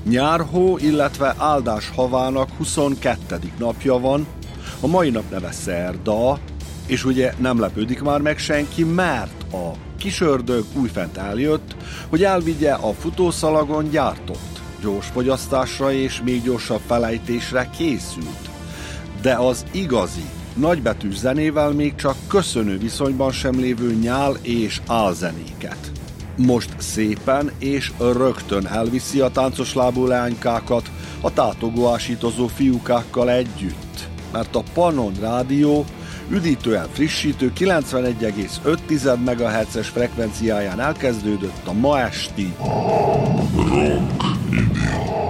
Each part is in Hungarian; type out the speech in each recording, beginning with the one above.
Nyárhó, illetve áldás havának 22. napja van, a mai nap neve szerda, és ugye nem lepődik már meg senki, mert a kisördög újfent eljött, hogy elvigye a futószalagon gyártott gyorsfogyasztásra és még gyorsabb felejtésre készült. De az igazi, nagybetűs zenével még csak köszönő viszonyban sem lévő nyál és álzenéket. Most szépen és rögtön elviszi a táncos lábú leánykákat a tátogó ásítozó fiúkákkal együtt, mert a Pannon Rádió üdítően frissítő 91,5 MHz-es frekvenciáján elkezdődött a ma esti Rock Idiot.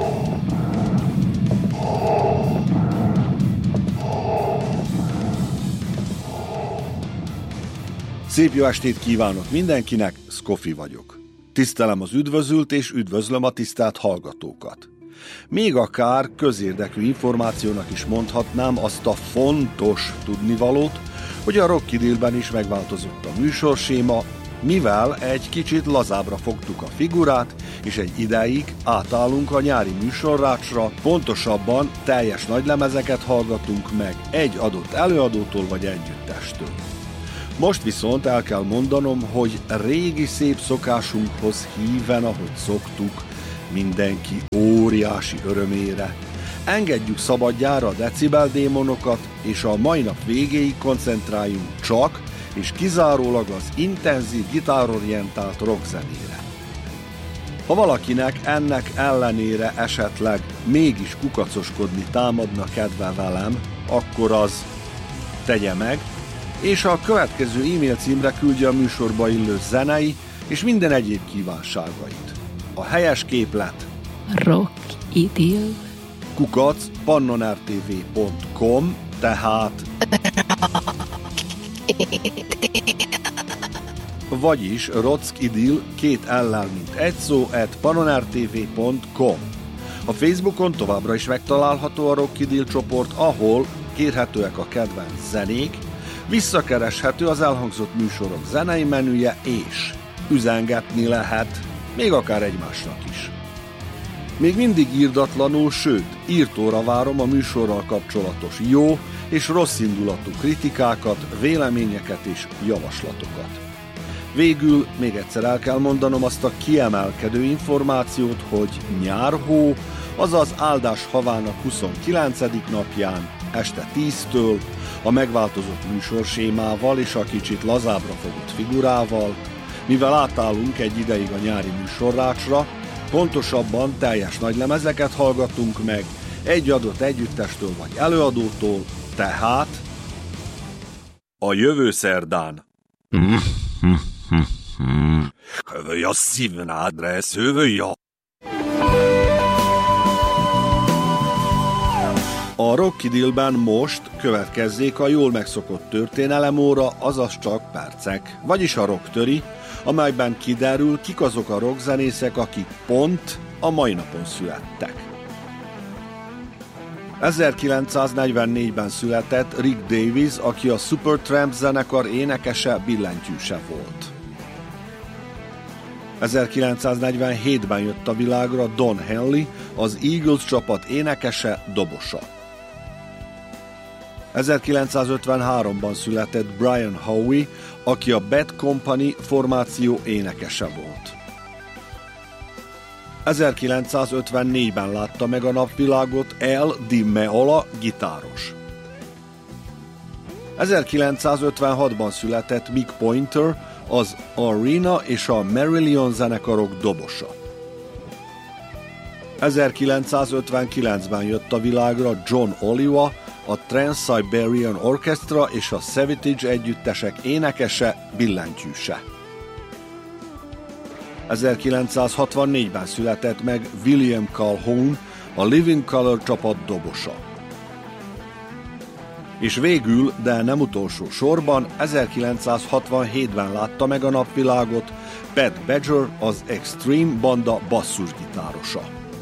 Szép jó estét kívánok mindenkinek, Szkofi vagyok. Tisztelem az üdvözült és üdvözlöm a tisztelt hallgatókat. Még akár közérdekű információnak is mondhatnám azt a fontos tudnivalót, hogy a Rock Idillben is megváltozott a műsorséma, mivel egy kicsit lazábbra fogtuk a figurát, és egy ideig átállunk a nyári műsorrácsra, pontosabban teljes nagylemezeket hallgatunk meg egy adott előadótól vagy együttestől. Most viszont el kell mondanom, hogy régi szép szokásunkhoz híven, ahogy szoktuk, mindenki óriási örömére. Engedjük szabadjára a decibeldémonokat, és a mai nap végéig koncentráljunk csak és kizárólag az intenzív gitárorientált rockzenére. Ha valakinek ennek ellenére esetleg mégis kukacoskodni támadna kedve velem, akkor az tegye meg, és a következő e-mail címre küldje a műsorba illő zenei és minden egyéb kívánságait. A helyes képlet rockidill@pannonrtv.com, tehát vagyis rockidill 2 L-lel mint egy szó @pannonrtv.com. A Facebookon továbbra is megtalálható a Rock Idill csoport, ahol kérhetőek a kedvenc zenék, visszakereshető az elhangzott műsorok zenei menüje, és üzengetni lehet, még akár egymásnak is. Még mindig irdatlanul, sőt, írtóra várom a műsorral kapcsolatos jó és rossz indulatú kritikákat, véleményeket és javaslatokat. Végül még egyszer el kell mondanom azt a kiemelkedő információt, hogy nyárhó, azaz áldás havának 29. napján este 10-től a megváltozott műsorsémával és a kicsit lazábbra fogott figurával, mivel átállunk egy ideig a nyári műsorrácsra, pontosabban teljes nagylemezeket hallgatunk meg egy adott együttestől vagy előadótól, tehát a jövő szerdán. Hövöj a szívnádre, hövöj a... A Rock Idillben most következzék a jól megszokott történelemóra, azaz csak percek, vagyis a rocktöri, amelyben kiderül, kik azok a rockzenészek, akik pont a mai napon születtek. 1944-ben született Rick Davies, aki a Supertramp zenekar énekese, billentyűse volt. 1947-ben jött a világra Don Henley, az Eagles csapat énekese, dobosa. 1953-ban született Brian Howe, aki a Bad Company formáció énekese volt. 1954-ben látta meg a napvilágot Al Di Meola gitáros. 1956-ban született Mick Pointer, az Arena és a Marillion zenekarok dobosa. 1959-ben jött a világra John Oliva, a Trans-Siberian Orchestra és a Savatage együttesek énekese, billentyűse. 1964-ben született meg William Calhoun, a Living Colour csapat dobosa. És végül, de nem utolsó sorban, 1967-ben látta meg a napvilágot Pat Badger, az Extreme banda basszusgitárosa.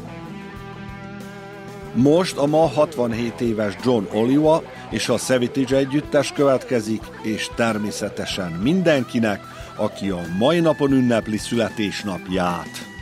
Most a ma 67 éves John Oliva és a Savatage együttes következik, és természetesen mindenkinek, aki a mai napon ünnepli születésnapját.